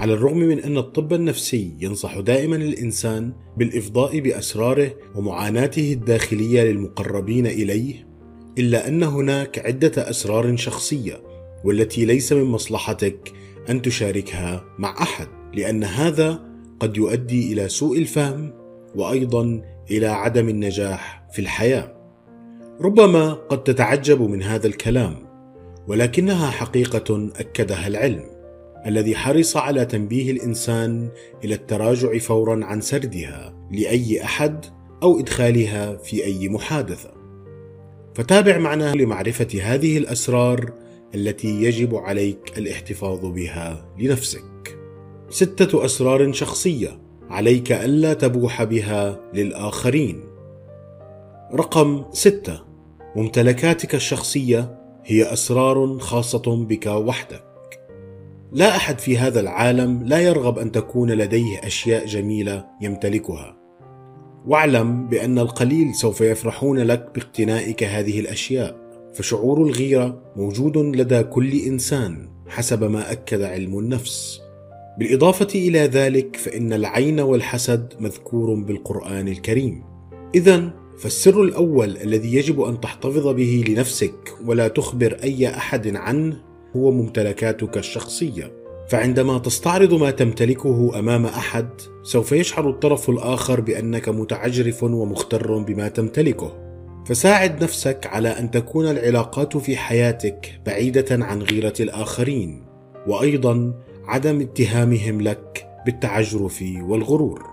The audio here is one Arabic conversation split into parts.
على الرغم من أن الطب النفسي ينصح دائما الإنسان بالإفضاء بأسراره ومعاناته الداخلية للمقربين إليه، إلا أن هناك عدة أسرار شخصية والتي ليس من مصلحتك أن تشاركها مع أحد، لأن هذا قد يؤدي إلى سوء الفهم وأيضا إلى عدم النجاح في الحياة. ربما قد تتعجب من هذا الكلام، ولكنها حقيقة أكدها العلم الذي حرص على تنبيه الإنسان إلى التراجع فورا عن سردها لأي أحد أو إدخالها في أي محادثة. فتابع معنا لمعرفة هذه الأسرار التي يجب عليك الاحتفاظ بها لنفسك. 6 أسرار شخصية عليك ألا تبوح بها للآخرين. رقم 6: ممتلكاتك الشخصية هي أسرار خاصة بك وحدك. لا أحد في هذا العالم لا يرغب أن تكون لديه أشياء جميلة يمتلكها، واعلم بأن القليل سوف يفرحون لك باقتنائك هذه الأشياء، فشعور الغيرة موجود لدى كل إنسان حسب ما أكد علم النفس. بالإضافة إلى ذلك فإن العين والحسد مذكور بالقرآن الكريم. إذن فالسر الأول الذي يجب أن تحتفظ به لنفسك ولا تخبر أي أحد عنه هو ممتلكاتك الشخصية. فعندما تستعرض ما تمتلكه أمام أحد سوف يشعر الطرف الآخر بأنك متعجرف ومغتر بما تمتلكه. فساعد نفسك على أن تكون العلاقات في حياتك بعيدة عن غيرة الآخرين، وأيضا عدم اتهامهم لك بالتعجرف والغرور.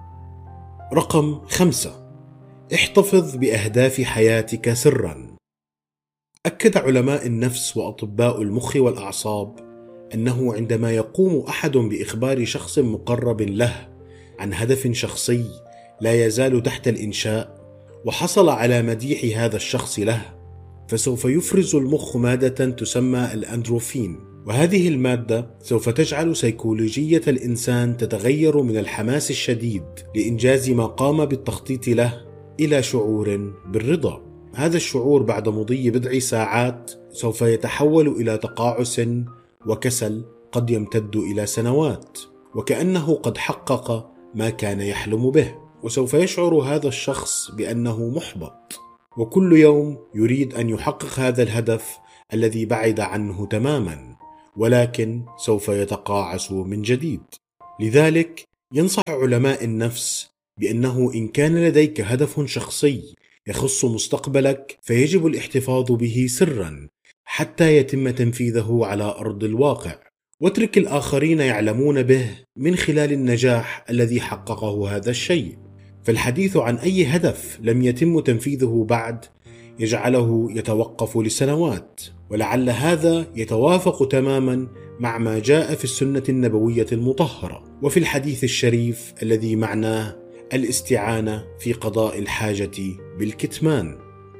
رقم 5: احتفظ بأهداف حياتك سرا. أكد علماء النفس وأطباء المخ والأعصاب أنه عندما يقوم أحد بإخبار شخص مقرب له عن هدف شخصي لا يزال تحت الإنشاء وحصل على مديح هذا الشخص له، فسوف يفرز المخ مادة تسمى الأندروفين، وهذه المادة سوف تجعل سيكولوجية الإنسان تتغير من الحماس الشديد لإنجاز ما قام بالتخطيط له إلى شعور بالرضا. هذا الشعور بعد مضي بضع ساعات سوف يتحول إلى تقاعس وكسل قد يمتد إلى سنوات، وكأنه قد حقق ما كان يحلم به، وسوف يشعر هذا الشخص بأنه محبط، وكل يوم يريد أن يحقق هذا الهدف الذي بعد عنه تماما، ولكن سوف يتقاعس من جديد. لذلك ينصح علماء النفس بأنه إن كان لديك هدف شخصي يخص مستقبلك فيجب الاحتفاظ به سرا حتى يتم تنفيذه على أرض الواقع، واترك الآخرين يعلمون به من خلال النجاح الذي حققه هذا الشيء. فالحديث عن أي هدف لم يتم تنفيذه بعد يجعله يتوقف لسنوات، ولعل هذا يتوافق تماما مع ما جاء في السنة النبوية المطهرة وفي الحديث الشريف الذي معناه الاستعانة في قضاء الحاجة بالكتمان.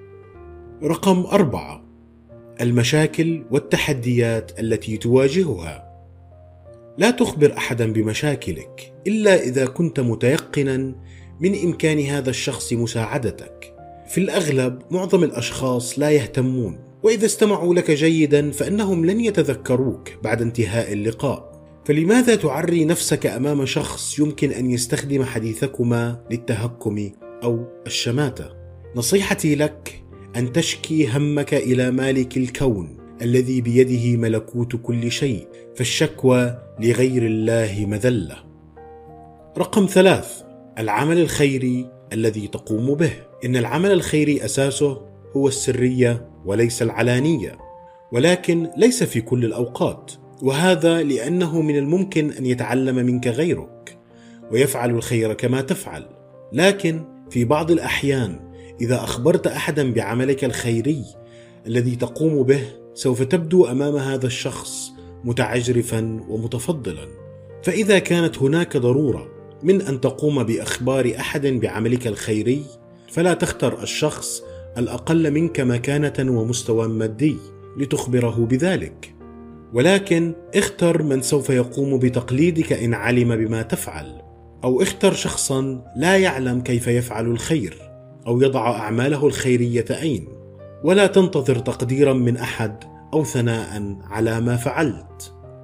رقم 4: المشاكل والتحديات التي تواجهها. لا تخبر أحدا بمشاكلك إلا إذا كنت متيقنا من إمكان هذا الشخص مساعدتك. في الأغلب معظم الأشخاص لا يهتمون، وإذا استمعوا لك جيدا فإنهم لن يتذكروك بعد انتهاء اللقاء. فلماذا تعري نفسك أمام شخص يمكن أن يستخدم حديثكما للتهكم أو الشماتة؟ نصيحتي لك أن تشكي همك إلى مالك الكون الذي بيده ملكوت كل شيء، فالشكوى لغير الله مذلة. رقم 3: العمل الخيري الذي تقوم به. إن العمل الخيري أساسه هو السرية وليس العلانية، ولكن ليس في كل الأوقات، وهذا لأنه من الممكن أن يتعلم منك غيرك ويفعل الخير كما تفعل، لكن في بعض الأحيان إذا أخبرت أحدا بعملك الخيري الذي تقوم به سوف تبدو أمام هذا الشخص متعجرفا ومتفضلا. فإذا كانت هناك ضرورة من أن تقوم بإخبار أحد بعملك الخيري فلا تختر الشخص الأقل منك مكانة ومستوى مادي لتخبره بذلك، ولكن اختر من سوف يقوم بتقليدك إن علم بما تفعل، أو اختر شخصا لا يعلم كيف يفعل الخير أو يضع أعماله الخيرية أين، ولا تنتظر تقديرا من أحد أو ثناء على ما فعلت.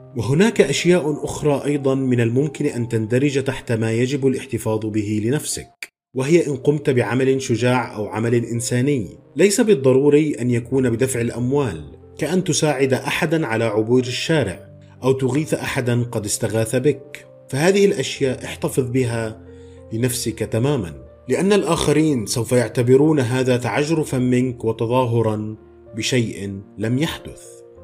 وهناك أشياء أخرى أيضا من الممكن أن تندرج تحت ما يجب الاحتفاظ به لنفسك، وهي إن قمت بعمل شجاع أو عمل إنساني. ليس بالضروري أن يكون بدفع الأموال، كأن تساعد أحدا على عبور الشارع أو تغيث أحدا قد استغاث بك. فهذه الأشياء احتفظ بها لنفسك تماما، لأن الآخرين سوف يعتبرون هذا تعجرفا منك وتظاهرا بشيء لم يحدث.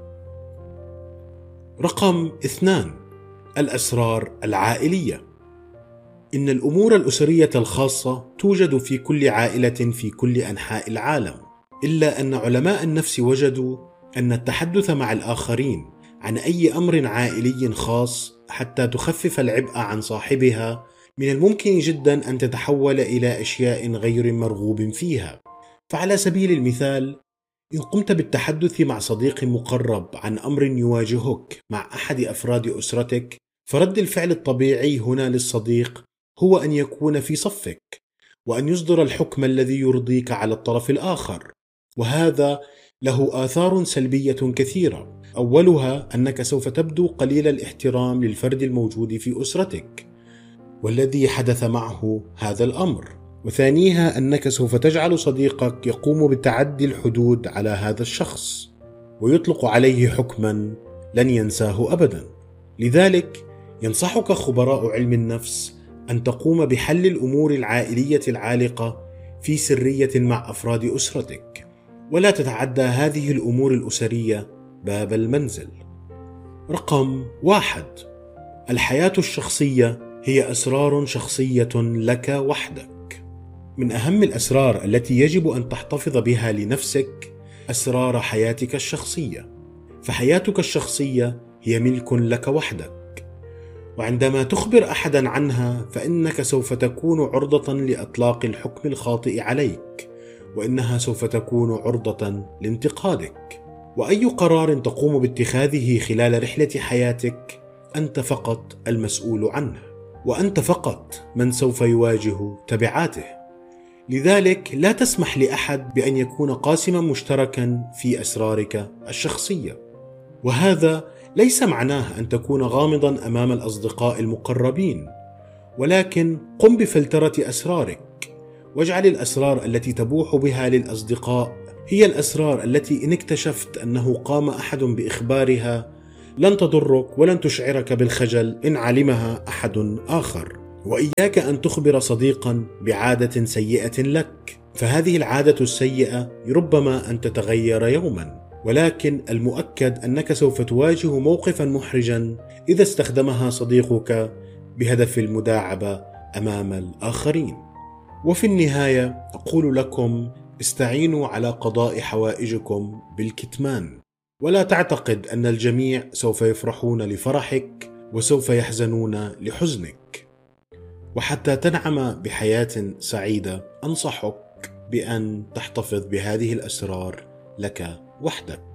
رقم 2: الأسرار العائلية. إن الأمور الأسرية الخاصة توجد في كل عائلة في كل أنحاء العالم، إلا أن علماء النفس وجدوا أن التحدث مع الآخرين عن أي أمر عائلي خاص حتى تخفف العبء عن صاحبها من الممكن جدا أن تتحول إلى أشياء غير مرغوب فيها. فعلى سبيل المثال، إن قمت بالتحدث مع صديق مقرب عن أمر يواجهك مع أحد أفراد أسرتك، فرد الفعل الطبيعي هنا للصديق هو أن يكون في صفك وأن يصدر الحكم الذي يرضيك على الطرف الآخر، وهذا له آثار سلبية كثيرة. أولها أنك سوف تبدو قليل الاحترام للفرد الموجود في أسرتك والذي حدث معه هذا الأمر، وثانيها أنك سوف تجعل صديقك يقوم بتعدي الحدود على هذا الشخص ويطلق عليه حكما لن ينساه أبدا. لذلك ينصحك خبراء علم النفس أن تقوم بحل الأمور العائلية العالقة في سرية مع أفراد أسرتك، ولا تتعدى هذه الأمور الأسرية باب المنزل. رقم 1: الحياة الشخصية هي أسرار شخصية لك وحدك. من أهم الأسرار التي يجب أن تحتفظ بها لنفسك أسرار حياتك الشخصية، فحياتك الشخصية هي ملك لك وحدك، وعندما تخبر أحدا عنها فإنك سوف تكون عرضة لإطلاق الحكم الخاطئ عليك، وإنها سوف تكون عرضة لانتقادك. وأي قرار تقوم باتخاذه خلال رحلة حياتك أنت فقط المسؤول عنه، وأنت فقط من سوف يواجه تبعاته. لذلك لا تسمح لأحد بأن يكون قاسما مشتركا في أسرارك الشخصية. وهذا ليس معناه أن تكون غامضا أمام الأصدقاء المقربين، ولكن قم بفلترة أسرارك، واجعل الأسرار التي تبوح بها للأصدقاء هي الأسرار التي إن اكتشفت أنه قام أحد بإخبارها لن تضرك ولن تشعرك بالخجل إن علمها أحد آخر. وإياك أن تخبر صديقا بعادة سيئة لك، فهذه العادة السيئة ربما أن تتغير يوما، ولكن المؤكد أنك سوف تواجه موقفا محرجا إذا استخدمها صديقك بهدف المداعبة أمام الآخرين. وفي النهاية أقول لكم: استعينوا على قضاء حوائجكم بالكتمان، ولا تعتقد أن الجميع سوف يفرحون لفرحك وسوف يحزنون لحزنك. وحتى تنعم بحياة سعيدة أنصحك بأن تحتفظ بهذه الأسرار لك وحدك.